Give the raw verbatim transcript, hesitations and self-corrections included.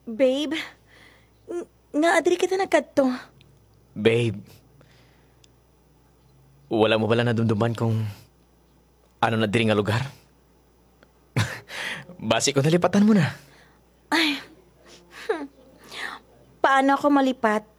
Babe, ng- nga adri kita nagkadto. Babe, wala mo bala nadumduman kung ano na diri nga lugar? Basi ko nalipatan mo na. Ay, paano ako malipat?